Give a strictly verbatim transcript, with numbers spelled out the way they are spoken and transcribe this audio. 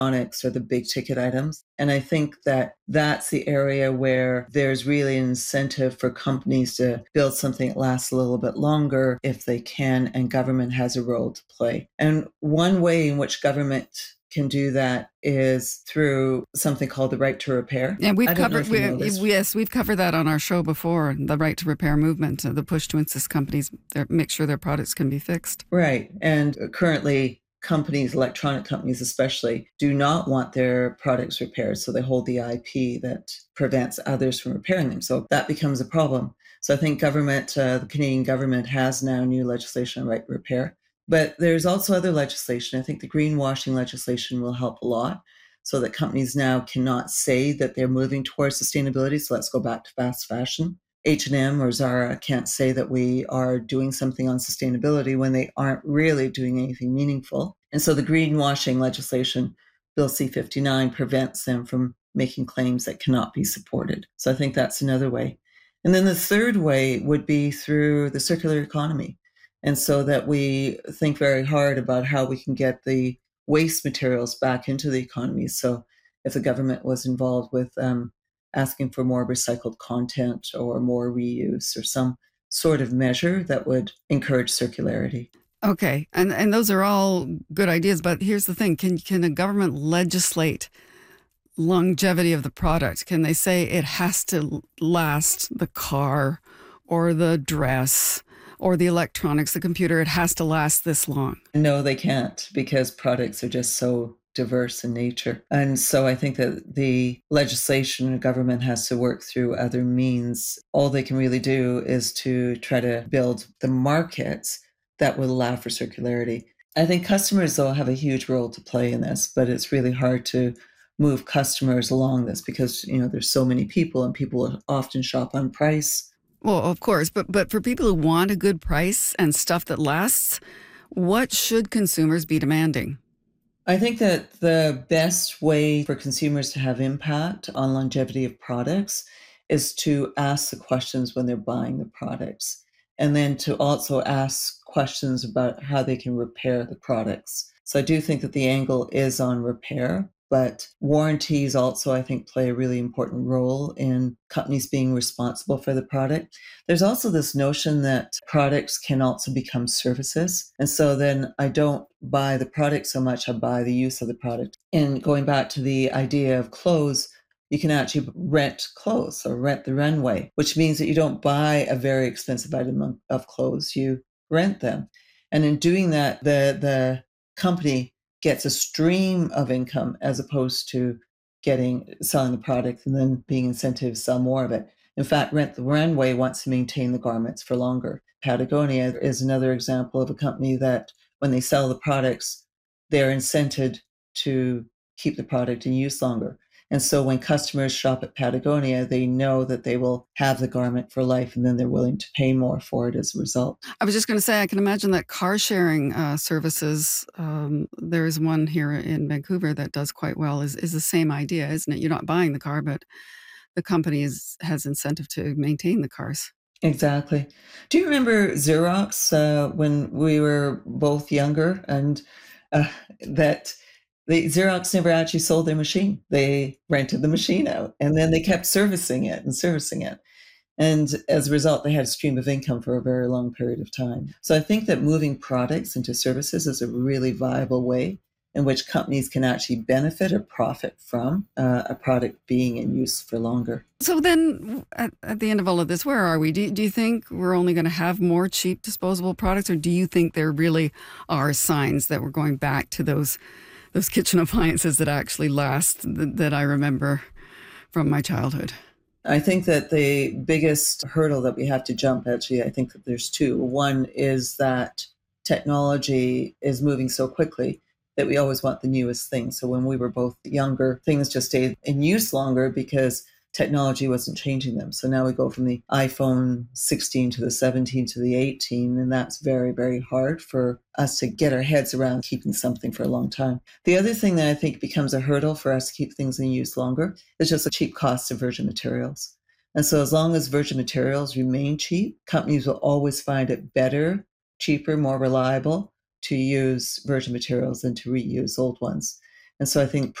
electronics are the big ticket items. And I think that that's the area where there's really an incentive for companies to build something that lasts a little bit longer if they can, and government has a role to play. And one way in which government can do that is through something called the right to repair. And we've I don't know covered, if you know we, this. yes, we've covered that on our show before, the right to repair movement, uh, the push to insist companies their, make sure their products can be fixed. Right. And currently, companies, electronic companies especially, do not want their products repaired. So they hold the I P that prevents others from repairing them. So that becomes a problem. So I think government, uh, the Canadian government has now new legislation on right to repair. But there's also other legislation. I think the greenwashing legislation will help a lot so that companies now cannot say that they're moving towards sustainability. So let's go back to fast fashion. H and M or Zara can't say that we are doing something on sustainability when they aren't really doing anything meaningful. And so the greenwashing legislation, Bill C fifty-nine, prevents them from making claims that cannot be supported. So I think that's another way. And then the third way would be through the circular economy. And so that we think very hard about how we can get the waste materials back into the economy. So if the government was involved with um, asking for more recycled content or more reuse or some sort of measure that would encourage circularity. Okay, and and those are all good ideas, but here's the thing. Can can a government legislate longevity of the product? Can they say it has to last the car or the dress or the electronics, the computer, it has to last this long? No, they can't, because products are just so diverse in nature. And so I think that the legislation and government has to work through other means. All they can really do is to try to build the markets that will allow for circularity. I think customers, though, have a huge role to play in this, but it's really hard to move customers along this because, you know, there's so many people and people often shop on price. Well, of course, but but for people who want a good price and stuff that lasts, what should consumers be demanding? I think that the best way for consumers to have impact on longevity of products is to ask the questions when they're buying the products, and then to also ask questions about how they can repair the products. So I do think that the angle is on repair, but warranties also, I think, play a really important role in companies being responsible for the product. There's also this notion that products can also become services. And so then I don't buy the product so much, I buy the use of the product. And going back to the idea of clothes, you can actually rent clothes or rent the runway, which means that you don't buy a very expensive item of clothes, you rent them. And in doing that, the, the company gets a stream of income as opposed to getting selling the product and then being incentivized to sell more of it. In fact, Rent the Runway wants to maintain the garments for longer. Patagonia is another example of a company that when they sell the products, they're incented to keep the product in use longer. And so when customers shop at Patagonia, they know that they will have the garment for life, and then they're willing to pay more for it as a result. I was just going to say, I can imagine that car sharing uh, services, um, there is one here in Vancouver that does quite well, is, is the same idea, isn't it? You're not buying the car, but the company is, has incentive to maintain the cars. Exactly. Do you remember Xerox uh, when we were both younger, and uh, that the Xerox never actually sold their machine? They rented the machine out, and then they kept servicing it and servicing it. And as a result, they had a stream of income for a very long period of time. So I think that moving products into services is a really viable way in which companies can actually benefit or profit from uh, a product being in use for longer. So then at, at the end of all of this, where are we? Do, do you think we're only going to have more cheap disposable products, or do you think there really are signs that we're going back to those those kitchen appliances that actually last, that, that I remember from my childhood? I think that the biggest hurdle that we have to jump, actually, I think that there's two. One is that technology is moving so quickly that we always want the newest thing. So when we were both younger, things just stayed in use longer because technology wasn't changing them. So now we go from the iPhone sixteen to the seventeen to the eighteen, and that's very, very hard for us to get our heads around keeping something for a long time. The other thing that I think becomes a hurdle for us to keep things in use longer is just the cheap cost of virgin materials. And so as long as virgin materials remain cheap, companies will always find it better, cheaper, more reliable to use virgin materials than to reuse old ones. And so I think